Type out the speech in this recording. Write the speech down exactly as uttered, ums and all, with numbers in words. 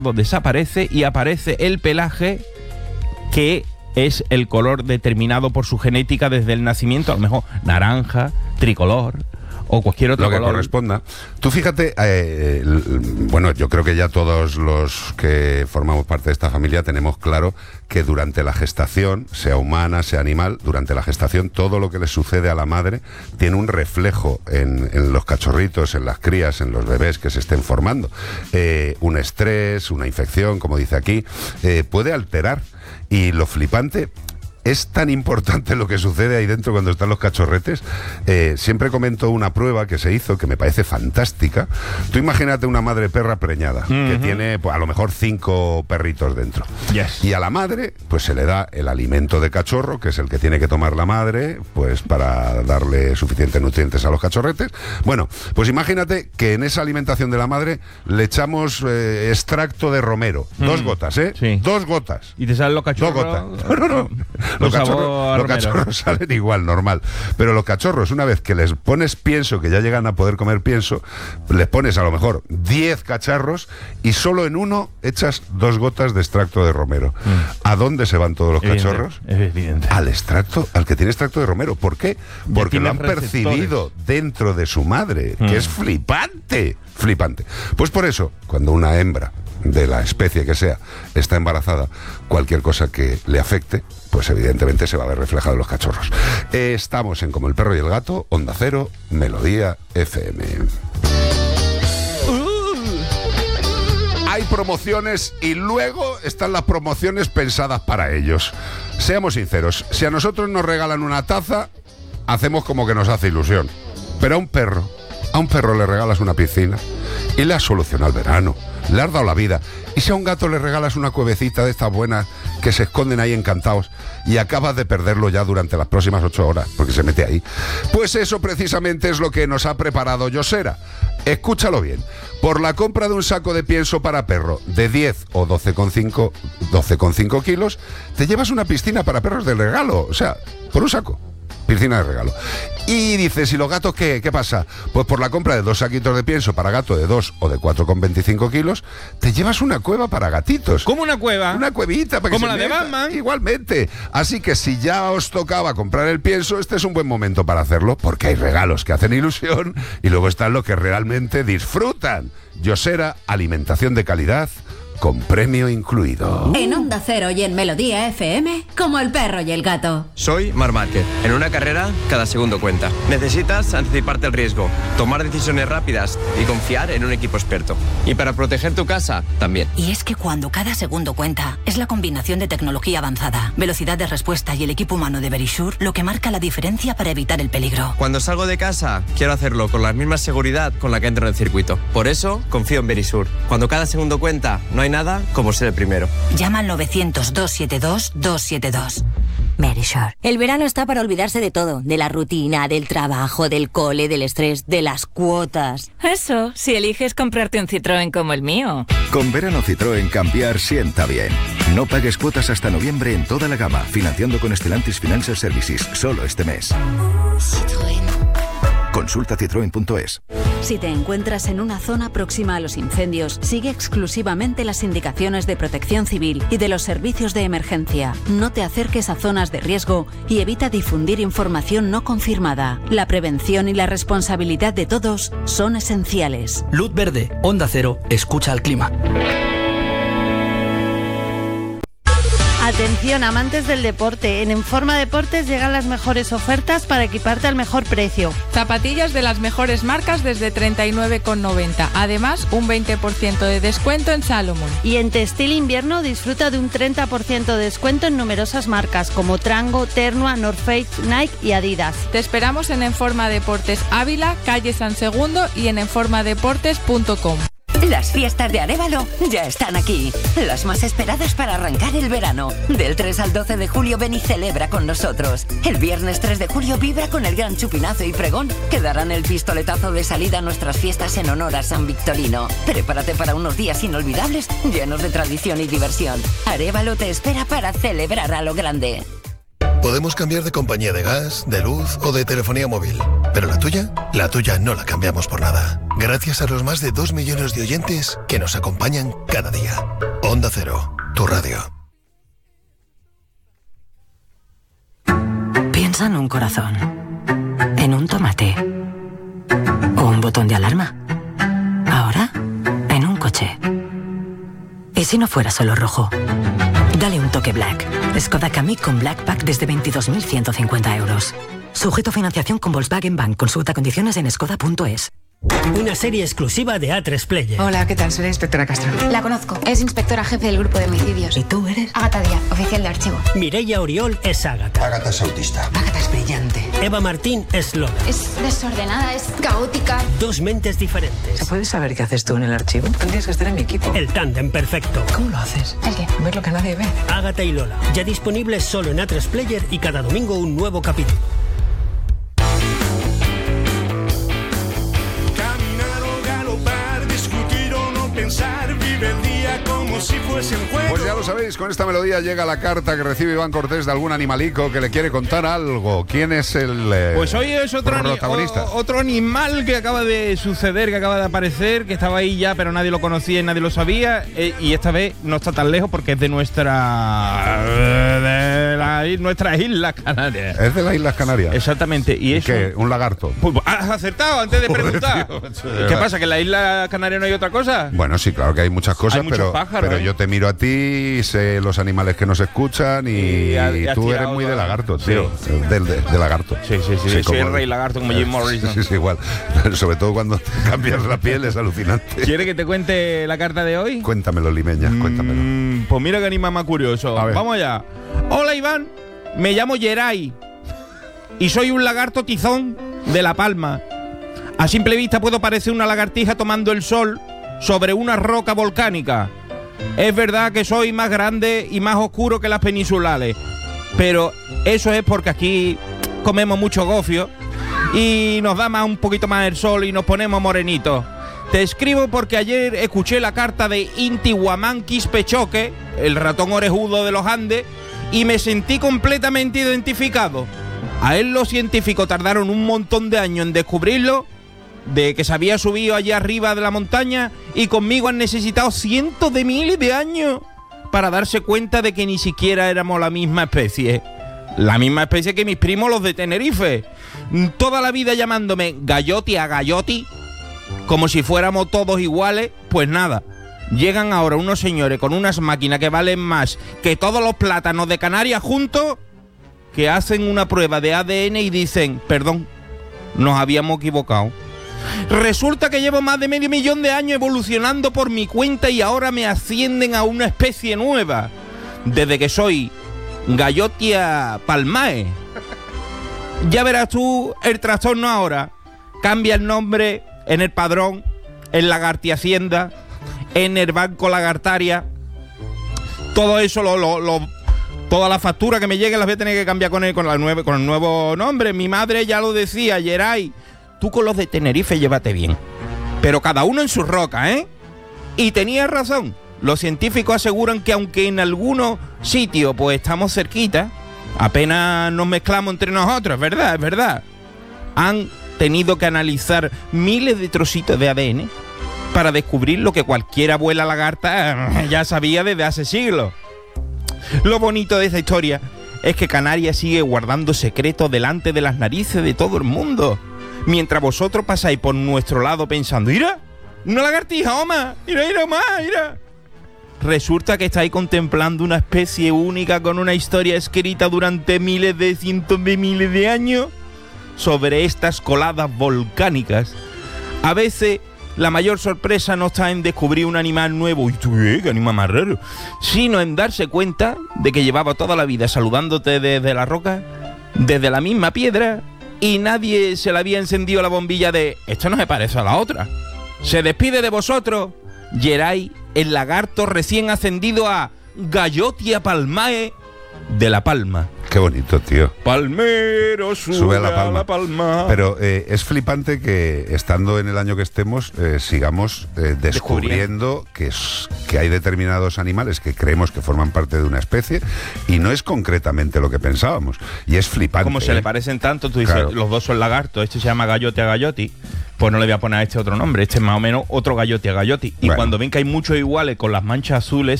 desaparece y aparece el pelaje que es el color determinado por su genética desde el nacimiento, a lo mejor naranja, tricolor o cualquier otro lo que color. corresponda. Tú fíjate, eh, bueno, yo creo que ya todos los que formamos parte de esta familia tenemos claro que durante la gestación, sea humana, sea animal, durante la gestación todo lo que le sucede a la madre tiene un reflejo en, en los cachorritos, en las crías, en los bebés que se estén formando. Eh, un estrés, una infección, como dice aquí, eh, puede alterar. Y lo flipante... es tan importante lo que sucede ahí dentro cuando están los cachorretes. Eh, siempre comento una prueba que se hizo que me parece fantástica. Tú imagínate una madre perra preñada, uh-huh, que tiene pues, a lo mejor cinco perritos dentro. Yes. Y a la madre pues se le da el alimento de cachorro, que es el que tiene que tomar la madre, pues para darle suficientes nutrientes a los cachorretes. Bueno, pues imagínate que en esa alimentación de la madre le echamos eh, extracto de romero. Mm. Dos gotas, ¿eh? Sí. Dos gotas. ¿Y te salen los cachorros? Dos gotas. No, no, no. Los cachorros, los cachorros salen igual, normal. Pero los cachorros, una vez que les pones pienso, que ya llegan a poder comer pienso, les pones a lo mejor diez cacharros y solo en uno echas dos gotas de extracto de romero. Mm. ¿A dónde se van todos los evidente, cachorros? Es evidente. Al extracto, al que tiene extracto de romero. ¿Por qué? Porque lo han receptores. percibido dentro de su madre, mm. que es flipante, flipante. Pues por eso, cuando una hembra de la especie que sea está embarazada, cualquier cosa que le afecte, pues evidentemente se va a ver reflejado en los cachorros. Eh, estamos en Como el perro y el gato, Onda Cero, Melodía F M. Uh. Hay promociones y luego están las promociones pensadas para ellos. Seamos sinceros, si a nosotros nos regalan una taza, hacemos como que nos hace ilusión. Pero a un perro, a un perro le regalas una piscina y le has solucionado el verano, le has dado la vida. Y si a un gato le regalas una cuevecita de estas buenas que se esconden ahí encantados y acabas de perderlo ya durante las próximas ocho horas porque se mete ahí, pues eso precisamente es lo que nos ha preparado Yosera. Escúchalo bien. Por la compra de un saco de pienso para perro de diez o doce coma cinco kilos, te llevas una piscina para perros de regalo. O sea, por un saco. Piscina de regalo. Y dices, ¿y los gatos qué? ¿Qué pasa? Pues por la compra de dos saquitos de pienso para gato de dos o de cuatro coma veinticinco kilos, te llevas una cueva para gatitos. ¿Cómo una cueva? Una cuevita para que ¿Como se la meta. de Batman? Igualmente. Así que si ya os tocaba comprar el pienso, este es un buen momento para hacerlo, porque hay regalos que hacen ilusión y luego están los que realmente disfrutan. Yosera, alimentación de calidad, con premio incluido. En Onda Cero y en Melodía F M, Como el perro y el gato. Soy Marc Márquez. En una carrera, cada segundo cuenta. Necesitas anticiparte al riesgo, tomar decisiones rápidas y confiar en un equipo experto. Y para proteger tu casa, también. Y es que cuando cada segundo cuenta, es la combinación de tecnología avanzada, velocidad de respuesta y el equipo humano de Verisure lo que marca la diferencia para evitar el peligro. Cuando salgo de casa, quiero hacerlo con la misma seguridad con la que entro en el circuito. Por eso, confío en Verisure. Cuando cada segundo cuenta, no hay nada como ser el primero. Llama al novecientos, doscientos setenta y dos, doscientos setenta y dos. Verisure. El verano está para olvidarse de todo, de la rutina, del trabajo, del cole, del estrés, de las cuotas. Eso, si eliges comprarte un Citroën como el mío. Con verano Citroën cambiar sienta bien. No pagues cuotas hasta noviembre en toda la gama, financiando con Stellantis Financial Services, solo este mes. Citroën. Consulta citroen punto es. Si te encuentras en una zona próxima a los incendios, sigue exclusivamente las indicaciones de Protección Civil y de los servicios de emergencia. No te acerques a zonas de riesgo y evita difundir información no confirmada. La prevención y la responsabilidad de todos son esenciales. Luz verde, Onda Cero, escucha al clima. Atención, amantes del deporte. En Informa Deportes llegan las mejores ofertas para equiparte al mejor precio. Zapatillas de las mejores marcas desde treinta y nueve con noventa. Además, un veinte por ciento de descuento en Salomon. Y en Textil Invierno disfruta de un treinta por ciento de descuento en numerosas marcas como Trango, Ternua, North Face, Nike y Adidas. Te esperamos en Informa Deportes Ávila, calle San Segundo y en enformadeportes punto com. Las fiestas de Arévalo ya están aquí. Las más esperadas para arrancar el verano. Del tres al doce de julio ven y celebra con nosotros. El viernes tres de julio vibra con el gran chupinazo y pregón que darán el pistoletazo de salida a nuestras fiestas en honor a San Victorino. Prepárate para unos días inolvidables llenos de tradición y diversión. Arévalo te espera para celebrar a lo grande. Podemos cambiar de compañía de gas, de luz o de telefonía móvil. Pero la tuya, la tuya no la cambiamos por nada. Gracias a los más de dos millones de oyentes que nos acompañan cada día. Onda Cero, tu radio. Piensa en un corazón, en un tomate o un botón de alarma. Ahora, en un coche. ¿Y si no fuera solo rojo? Dale un toque Black. Skoda Kamiq con Black Pack desde veintidós mil ciento cincuenta euros. Sujeto a financiación con Volkswagen Bank. Consulta condiciones en skoda punto es. Una serie exclusiva de A tres Player. Hola, ¿qué tal? Soy la inspectora Castro. La conozco. Es inspectora jefe del grupo de homicidios. ¿Y tú eres? Ágata Díaz, oficial de archivo. Mireia Oriol es Ágata. Ágata es autista. Ágata es brillante. Eva Martín es Lola. Es desordenada, es caótica. Dos mentes diferentes. ¿Se puede saber qué haces tú en el archivo? Tendrías que estar en mi equipo. El tándem perfecto. ¿Cómo lo haces? ¿El qué? Ver lo que nadie ve. Ágata y Lola. Ya disponibles solo en A tres Player y cada domingo un nuevo capítulo. Vive el día como si fuese un juego. Pues ya lo sabéis, con esta melodía llega la carta que recibe Iván Cortés de algún animalico que le quiere contar algo. ¿Quién es el eh, Pues hoy es otro, protagonista? Ani- o- otro animal que acaba de suceder, que acaba de aparecer, que estaba ahí ya, pero nadie lo conocía y nadie lo sabía. Eh, y esta vez no está tan lejos porque es de nuestra de la, nuestras Islas Canarias. Es de las Islas Canarias. Exactamente. ¿Y eso? ¿Qué? ¿Un lagarto? Pues, has acertado antes de Joder, preguntar. tío, ¿Qué pasa? ¿Que en la Isla Canaria no hay otra cosa? Bueno, sí, claro que hay muchas cosas, Hay muchos pero, pájaros, pero ¿eh? yo te miro a ti, sé los animales que nos escuchan y, Y has- y has tú eres tirado muy de toda- lagarto, Sí. tío. Del de, de lagarto. Sí, sí, sí. soy como- el rey lagarto como Jim Morrison. Sí, sí, igual. Sobre todo cuando te cambias la piel es alucinante. ¿Quiere que te cuente la carta de hoy? Cuéntamelo, Limeña, cuéntamelo. Mm, pues mira qué animal más curioso. A ver. Vamos allá. Hola, Iván. Me llamo Geray y soy un lagarto tizón de La Palma. A simple vista puedo parecer una lagartija tomando el sol sobre una roca volcánica. Es verdad que soy más grande y más oscuro que las peninsulares, pero eso es porque aquí comemos mucho gofio y nos da más un poquito más el sol y nos ponemos morenitos. Te escribo porque ayer escuché la carta de Intihuamanquis Pechoque, el ratón orejudo de los Andes, y me sentí completamente identificado. A él los científicos tardaron un montón de años en descubrirlo, de que se había subido allá arriba de la montaña, y conmigo han necesitado cientos de miles de años para darse cuenta de que ni siquiera éramos la misma especie. La misma especie que mis primos los de Tenerife. Toda la vida llamándome Galloti a Galloti, como si fuéramos todos iguales. Pues nada, llegan ahora unos señores con unas máquinas que valen más que todos los plátanos de Canarias juntos, que hacen una prueba de A D N y dicen, perdón, nos habíamos equivocado. Resulta que llevo más de medio millón de años evolucionando por mi cuenta y ahora me ascienden a una especie nueva. Desde que soy Gallotia palmae. Ya verás tú el trastorno ahora. Cambia el nombre en el padrón, en Lagarti Hacienda, en el Banco Lagartaria. Todo eso, lo, lo, lo, toda la factura que me llegue las voy a tener que cambiar con el, con, la nueve, con el nuevo nombre. Mi madre ya lo decía, Geray. Tú con los de Tenerife llévate bien, pero cada uno en su roca, ¿eh? Y tenía razón. Los científicos aseguran que aunque en algunos sitios pues estamos cerquita, apenas nos mezclamos entre nosotros, ¿verdad? Es verdad. Han tenido que analizar miles de trocitos de A D N para descubrir lo que cualquier abuela lagarta ya sabía desde hace siglos. Lo bonito de esta historia es que Canarias sigue guardando secretos delante de las narices de todo el mundo. Mientras vosotros pasáis por nuestro lado pensando, ¡mira! ¡Una lagartija, Oma! ¡Mira, mira, Oma! ¡Mira! Resulta que estáis contemplando una especie única con una historia escrita durante miles de cientos de miles de años sobre estas coladas volcánicas. A veces la mayor sorpresa no está en descubrir un animal nuevo, y tú, ¿eh? ¡Qué animal más raro!, sino en darse cuenta de que llevaba toda la vida saludándote desde la roca, desde la misma piedra, y nadie se le había encendido la bombilla de esto no se parece a la otra. Se despide de vosotros Geray, el lagarto recién ascendido a Gallotia palmae de La Palma. Qué bonito, tío. Palmero sube, Sube a la a palma. la palma. Pero eh, es flipante que estando en el año que estemos eh, sigamos eh, descubriendo que, es, que hay determinados animales que creemos que forman parte de una especie y no es concretamente lo que pensábamos. Y es flipante. Como se ¿eh? le parecen tanto, tú dices, Claro. los dos son lagartos, este se llama Gallote a Galloti, pues no le voy a poner a este otro nombre, este es más o menos otro Gallote a Galloti. Y Bueno. cuando ven que hay muchos iguales con las manchas azules,